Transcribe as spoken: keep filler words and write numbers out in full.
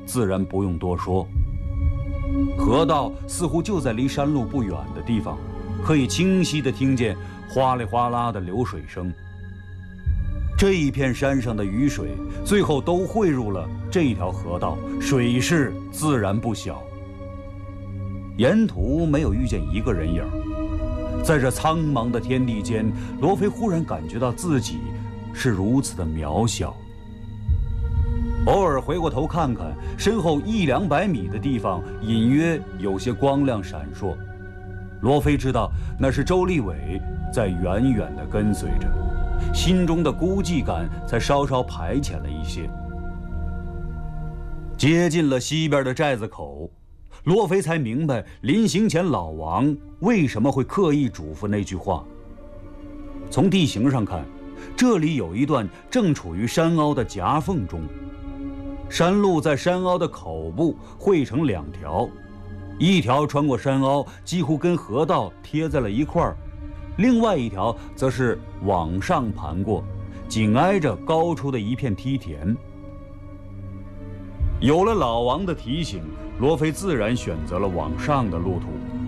自然不用多说。河道似乎就在离山路不远的地方，可以清晰地听见哗里哗啦的流水声。这一片山上的雨水，最后都汇入了这一条河道，水势自然不小。沿途没有遇见一个人影，在这苍茫的天地间，罗非忽然感觉到自己是如此的渺小。偶尔回过头看看身后一两百米的地方，隐约有些光亮闪烁。罗非知道那是周立伟在远远地跟随着，心中的孤寂感才稍稍排遣了一些。接近了西边的寨子口，罗非才明白临行前老王为什么会刻意嘱咐那句话。从地形上看，这里有一段正处于山凹的夹缝中，山路在山凹的口部汇成两条，一条穿过山凹，几乎跟河道贴在了一块儿，另外一条则是往上盘过，紧挨着高出的一片梯田。有了老王的提醒，罗非自然选择了往上的路途。